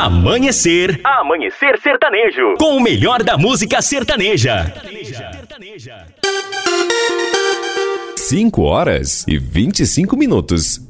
Amanhecer Sertanejo. Com o melhor da música sertaneja. 5 horas e 25 minutos.